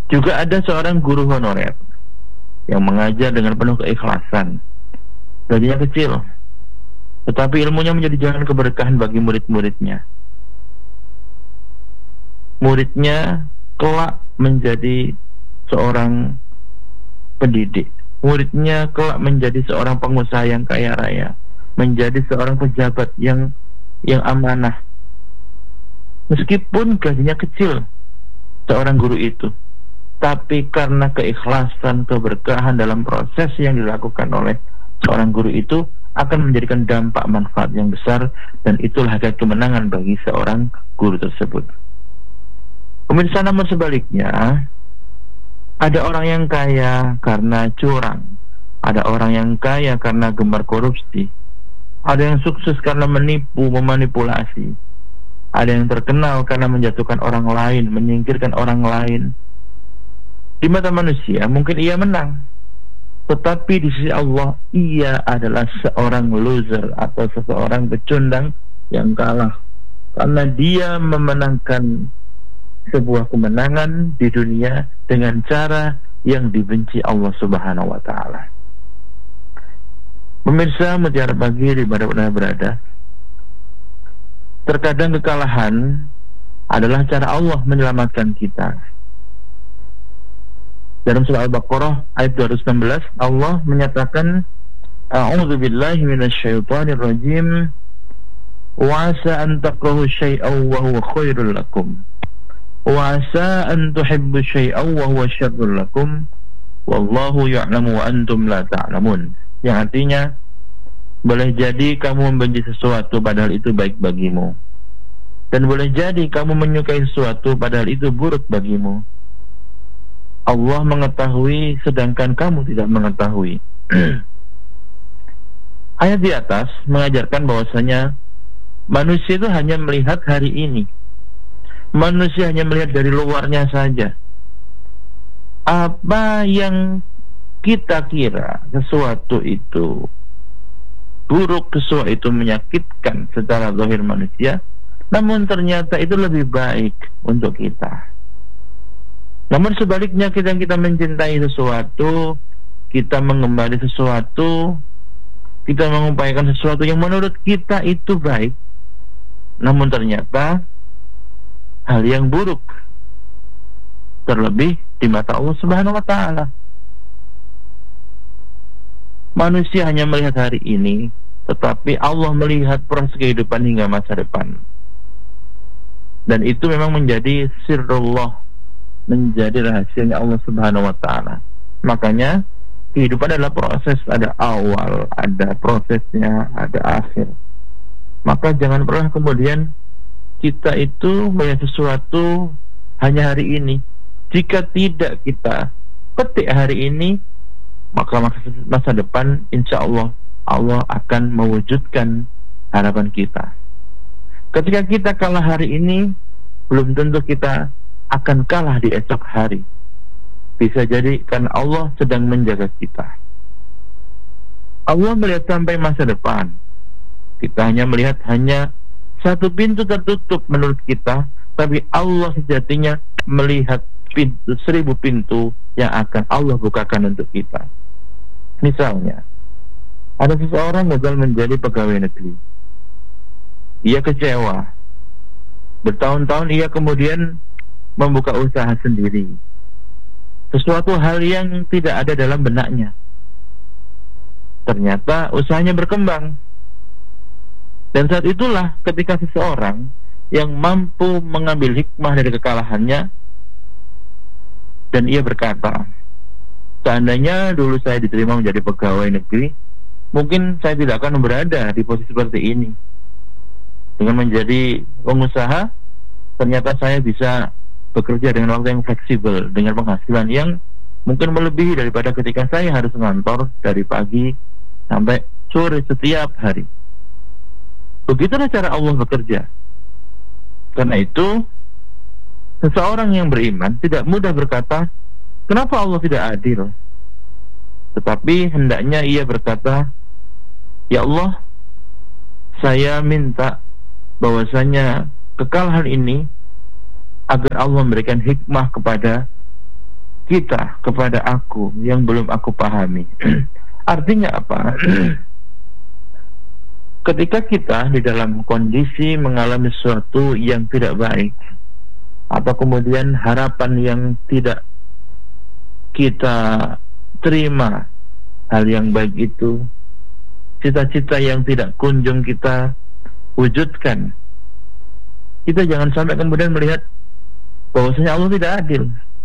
Juga ada seorang guru honorer yang mengajar dengan penuh keikhlasan. Gajinya kecil, tetapi ilmunya menjadi jalan keberkahan bagi murid-muridnya. Muridnya kelak menjadi seorang pendidik. Muridnya kelak menjadi seorang pengusaha yang kaya raya, menjadi seorang pejabat yang amanah. Meskipun gajinya kecil, seorang guru itu, tapi karena keikhlasan, keberkahan dalam proses yang dilakukan oleh seorang guru itu akan menjadikan dampak manfaat yang besar, dan itulah hakikat kemenangan bagi seorang guru tersebut. Pemirsa, namun sebaliknya, ada orang yang kaya karena curang, ada orang yang kaya karena gemar korupsi, ada yang sukses karena menipu, memanipulasi, ada yang terkenal karena menjatuhkan orang lain, menyingkirkan orang lain. Di mata manusia mungkin ia menang, tetapi di sisi Allah ia adalah seorang loser atau seseorang pecundang yang kalah, karena dia memenangkan sebuah kemenangan di dunia dengan cara yang dibenci Allah Subhanahu wa Ta'ala. Pemirsa Mutiara Pagi di mana berada, terkadang kekalahan adalah cara Allah menyelamatkan kita. Dalam surah Al-Baqarah ayat 216, Allah menyatakan, A'udzubillahi minasyaitonir rajim, wa 'asa an takrahu syai'an wa huwa khairul lakum, wa 'asa an tuhibbu syai'an wa huwa syarrul lakum, wallahu ya'lamu wa antum la ta'lamun. Yang artinya, boleh jadi kamu membenci sesuatu padahal itu baik bagimu, dan boleh jadi kamu menyukai sesuatu padahal itu buruk bagimu. Allah mengetahui sedangkan kamu tidak mengetahui. Ayat di atas mengajarkan bahwasanya manusia itu hanya melihat hari ini. Manusia hanya melihat dari luarnya saja. Apa yang kita kira sesuatu itu buruk, sesuatu itu menyakitkan secara zahir manusia, namun ternyata itu lebih baik untuk kita. Namun sebaliknya, kita mencintai sesuatu, kita mengembali sesuatu, kita mengupayakan sesuatu yang menurut kita itu baik, namun ternyata hal yang buruk, terlebih di mata Allah Subhanahu wa Ta'ala. Manusia hanya melihat hari ini, tetapi Allah melihat proses kehidupan hingga masa depan. Dan itu memang menjadi sirrullah, menjadi rahasianya Allah Subhanahu wa Ta'ala. Makanya kehidupan adalah proses, ada awal, ada prosesnya, ada akhir. Maka jangan pernah kemudian kita itu melihat sesuatu hanya hari ini. Jika tidak kita petik hari ini, maka masa depan insya Allah Allah akan mewujudkan harapan kita. Ketika kita kalah hari ini, belum tentu kita akan kalah di esok hari. Bisa jadi karena Allah sedang menjaga kita. Allah melihat sampai masa depan. Kita hanya melihat satu pintu tertutup menurut kita, tapi Allah sejatinya melihat 1000 pintu yang akan Allah bukakan untuk kita. Misalnya, ada seseorang gagal menjadi pegawai negeri. Ia kecewa. Bertahun-tahun ia kemudian membuka usaha sendiri, sesuatu hal yang tidak ada dalam benaknya. Ternyata usahanya berkembang. Dan saat itulah ketika seseorang yang mampu mengambil hikmah dari kekalahannya, dan ia berkata, seandainya dulu saya diterima menjadi pegawai negeri, mungkin saya tidak akan berada di posisi seperti ini. Dengan menjadi pengusaha, ternyata saya bisa bekerja dengan waktu yang fleksibel, dengan penghasilan yang mungkin melebihi daripada ketika saya harus ngantor dari pagi sampai sore setiap hari. Begitulah cara Allah bekerja. Karena itu, seseorang yang beriman tidak mudah berkata, kenapa Allah tidak adil? Tetapi hendaknya ia berkata, ya Allah, saya minta bahwasanya kekalahan ini agar Allah memberikan hikmah kepada kita kepada aku yang belum aku pahami. Artinya apa? Ketika kita di dalam kondisi mengalami sesuatu yang tidak baik, atau kemudian harapan yang tidak kita terima, hal yang baik itu, cita-cita yang tidak kunjung kita wujudkan, kita jangan sampai kemudian melihat bahwasanya Allah tidak adil.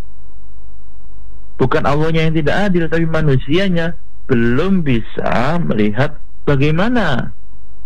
Bukan Allahnya yang tidak adil, tapi manusianya belum bisa melihat bagaimana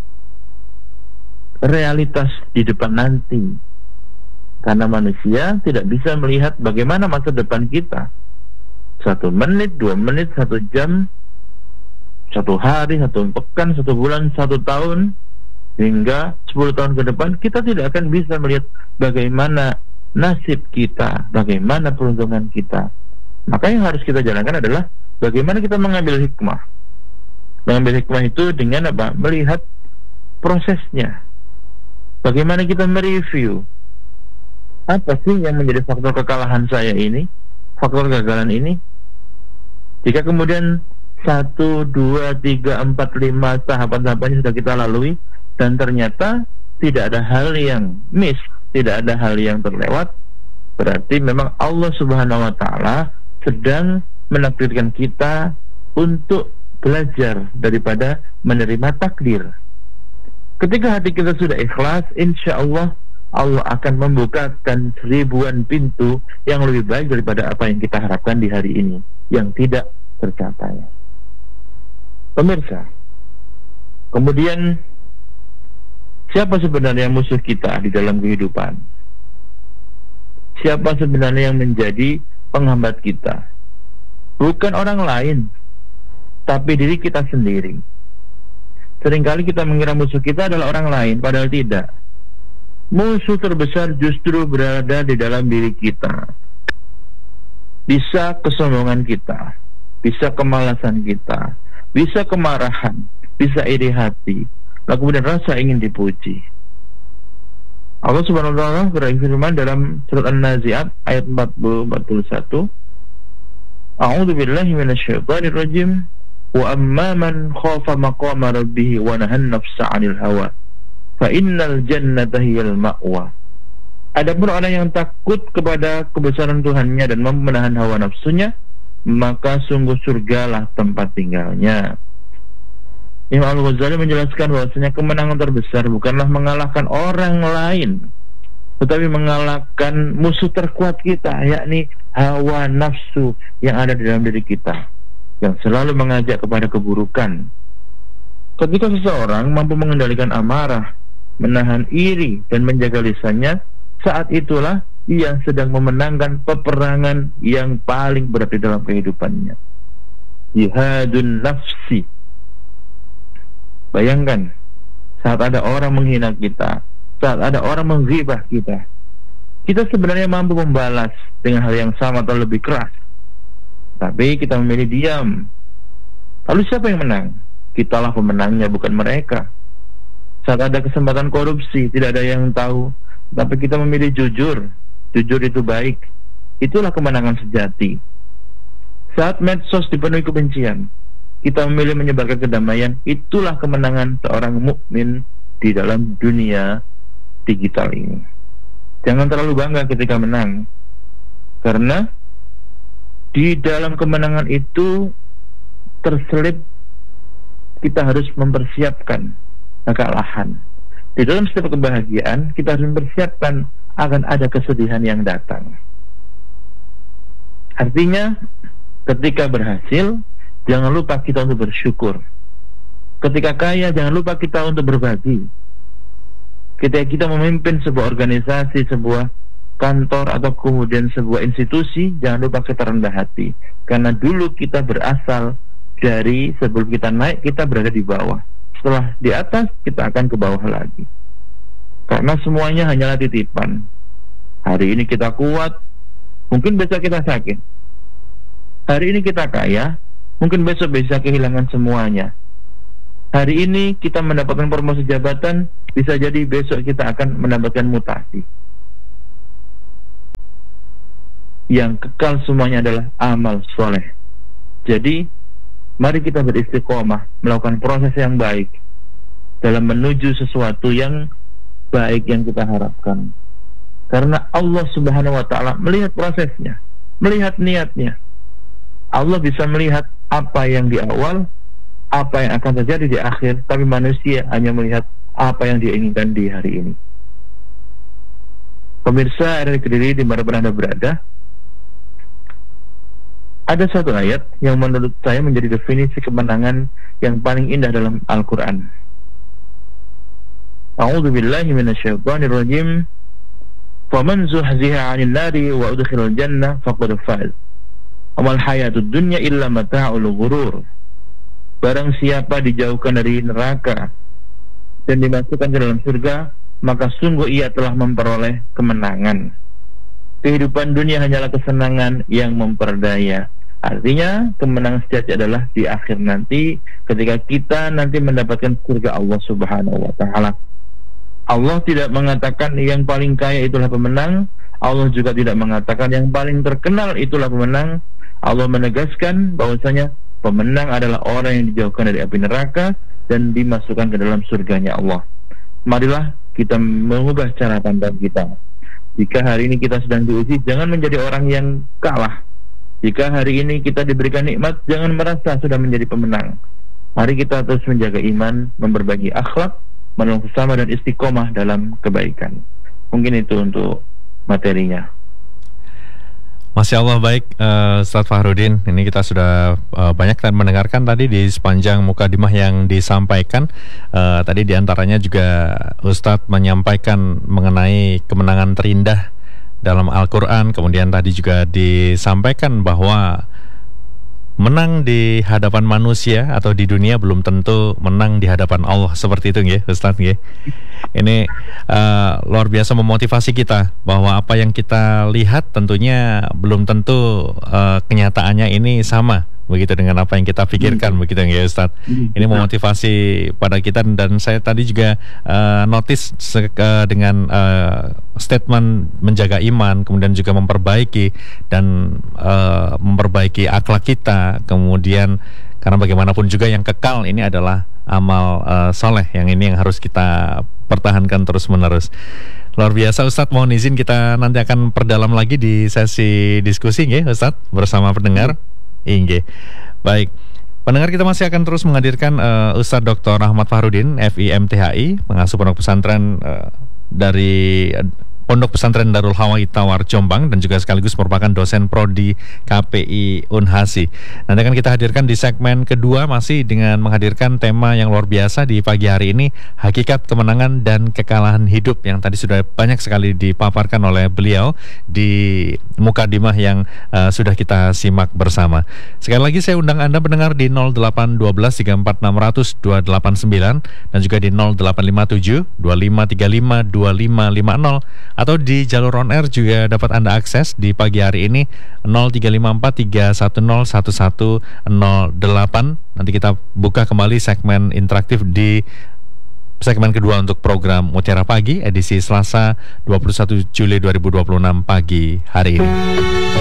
realitas di depan nanti. Karena manusia tidak bisa melihat bagaimana masa depan kita. 1 menit, 2 menit, 1 jam, 1 hari, 1 pekan, 1 bulan, 1 tahun, hingga 10 tahun ke depan, kita tidak akan bisa melihat bagaimana nasib kita, bagaimana peruntungan kita. Maka yang harus kita jalankan adalah bagaimana kita mengambil hikmah. Mengambil hikmah itu dengan apa? Melihat prosesnya. Bagaimana kita mereview apa sih yang menjadi faktor kekalahan saya ini, faktor kegagalan ini. Jika kemudian 1, 2, 3, 4, 5 tahapan-tahapannya sudah kita lalui, dan ternyata tidak ada hal yang miss, tidak ada hal yang terlewat, berarti memang Allah Subhanahu wa Ta'ala sedang menakdirkan kita untuk belajar daripada menerima takdir. Ketika hati kita sudah ikhlas, insya Allah Allah akan membukakan 1000-an pintu yang lebih baik daripada apa yang kita harapkan di hari ini yang tidak tercapai. Pemirsa, kemudian siapa sebenarnya musuh kita di dalam kehidupan? Siapa sebenarnya yang menjadi penghambat kita? Bukan orang lain, tapi diri kita sendiri. Seringkali kita mengira musuh kita adalah orang lain, padahal tidak. Musuh terbesar justru berada di dalam diri kita. Bisa kesombongan kita, bisa kemalasan kita, bisa kemarahan, bisa iri hati, lalu kemudian rasa ingin dipuji. Allah Subhanahu wa Ta'ala berfirman dalam surat An-Nazi'at ayat 40-41, A'udzu billahi minasyaitonir rajim. Wa amma man khafa maqama rabbih wa nahan nafsa 'anil hawa fa innal jannata hiyal ma'wa. Adapun orang yang takut kepada kebesaran Tuhannya dan menahan hawa nafsunya, maka sungguh surgalah tempat tinggalnya. Imam Al-Ghazali menjelaskan bahwasanya kemenangan terbesar bukanlah mengalahkan orang lain, tetapi mengalahkan musuh terkuat kita, yakni hawa nafsu yang ada di dalam diri kita, yang selalu mengajak kepada keburukan. Ketika seseorang mampu mengendalikan amarah, menahan iri, dan menjaga lisannya, saat itulah ia sedang memenangkan peperangan yang paling berat di dalam kehidupannya. Jihadun nafsi. Bayangkan, saat ada orang menghina kita, saat ada orang menghibah kita, kita sebenarnya mampu membalas dengan hal yang sama atau lebih keras, tapi kita memilih diam. Lalu siapa yang menang? Kitalah pemenangnya, bukan mereka. Saat ada kesempatan korupsi, tidak ada yang tahu, tapi kita memilih jujur. Jujur itu baik. Itulah kemenangan sejati. Saat medsos dipenuhi kebencian, kita memilih menyebarkan kedamaian. Itulah kemenangan seorang mukmin di dalam dunia digital ini. Jangan terlalu bangga ketika menang, karena di dalam kemenangan itu terselip kita harus mempersiapkan kekalahan. Di dalam setiap kebahagiaan kita harus mempersiapkan akan ada kesedihan yang datang. Artinya ketika berhasil, jangan lupa kita untuk bersyukur. Ketika kaya, jangan lupa kita untuk berbagi. Ketika kita memimpin sebuah organisasi, sebuah kantor, atau kemudian sebuah institusi, jangan lupa kita rendah hati. Karena dulu kita berasal dari, sebelum kita naik, kita berada di bawah. Setelah di atas, kita akan ke bawah lagi. Karena semuanya hanyalah titipan. Hari ini kita kuat, mungkin besok kita sakit. Hari ini kita kaya, mungkin besok bisa kehilangan semuanya. Hari ini kita mendapatkan promosi jabatan, bisa jadi besok kita akan mendapatkan mutasi. yang kekal semuanya adalah amal soleh. Jadi mari kita beristiqomah, melakukan proses yang baik dalam menuju sesuatu yang baik yang kita harapkan. Karena Allah Subhanahu wa ta'ala melihat prosesnya, melihat niatnya. Allah bisa melihat apa yang di awal, apa yang akan terjadi di akhir, tapi manusia hanya melihat apa yang dia inginkan di hari ini. Pemirsa dari Kediri dimanapun Anda berada, ada satu ayat yang menurut saya menjadi definisi kemenangan yang paling indah dalam Al-Quran. A'udzu billahi minasyaitonir rajim. Faman zuhziha 'anil nari wa udkhilal jannah faqad faz. Amal hayatud dunya illa mata'ul ghurur. Barang siapa dijauhkan dari neraka dan dimasukkan ke dalam surga, maka sungguh ia telah memperoleh kemenangan. Kehidupan dunia hanyalah kesenangan yang memperdaya. Artinya kemenangan sejati adalah di akhir nanti, ketika kita nanti mendapatkan surga Allah Subhanahu wa ta'ala. Allah tidak mengatakan yang paling kaya itulah pemenang. Allah juga tidak mengatakan yang paling terkenal itulah pemenang. Allah menegaskan bahwasanya pemenang adalah orang yang dijauhkan dari api neraka dan dimasukkan ke dalam surganya Allah. Marilah kita mengubah cara pandang kita. Jika hari ini kita sedang diuji, jangan menjadi orang yang kalah. Jika hari ini kita diberikan nikmat, jangan merasa sudah menjadi pemenang. Mari kita terus menjaga iman, memperbaiki akhlak, menolong sesama, dan istiqomah dalam kebaikan. Mungkin itu untuk materinya. Masya Allah, baik Ustaz Fahrudin. Ini kita sudah banyak mendengarkan tadi di sepanjang mukadimah yang disampaikan. Tadi diantaranya juga Ustaz menyampaikan mengenai kemenangan terindah dalam Al-Quran. Kemudian tadi juga disampaikan bahwa menang di hadapan manusia atau di dunia belum tentu menang di hadapan Allah. Seperti itu nggih Ustaz nggih. Ini luar biasa memotivasi kita bahwa apa yang kita lihat tentunya belum tentu kenyataannya ini sama begitu dengan apa yang kita pikirkan, begitu ya Ustaz. Ini memotivasi pada kita, dan saya tadi juga notice dengan statement menjaga iman, kemudian juga memperbaiki dan memperbaiki akhlak kita, kemudian karena bagaimanapun juga yang kekal ini adalah amal soleh, yang ini yang harus kita pertahankan terus menerus. Luar biasa Ustadz, mohon izin kita nanti akan perdalam lagi di sesi diskusi nggih Ustadz bersama pendengar. Inggih. Baik. Pendengar, kita masih akan terus menghadirkan Ustadz Dr. Ahmad Fahrudin, FIMTHI, pengasuh pondok pesantren dari Pondok Pesantren Darul Hawaii Tawar Jombang, dan juga sekaligus merupakan dosen prodi KPI Unhasi. Nanti akan kita hadirkan di segmen kedua, masih dengan menghadirkan tema yang luar biasa di pagi hari ini, hakikat kemenangan dan kekalahan hidup, yang tadi sudah banyak sekali dipaparkan oleh beliau di mukadimah yang sudah kita simak bersama. Sekali lagi saya undang Anda pendengar di 0812 34600 289 dan juga di 0857 2535 2550, atau di jalur on air juga dapat Anda akses di pagi hari ini 0354 310 1108. Nanti kita buka kembali segmen interaktif di segmen kedua untuk program Mutiara Pagi edisi Selasa 21 Juli 2026 pagi hari ini.